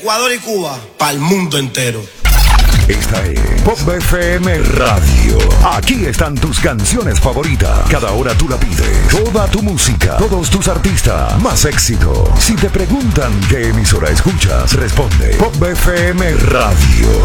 Ecuador y Cuba, para el mundo entero. Esta es Pop FM Radio. Aquí están tus canciones favoritas. Cada hora tú la pides. Toda tu música, todos tus artistas, más éxito. Si te preguntan qué emisora escuchas, responde Pop FM Radio.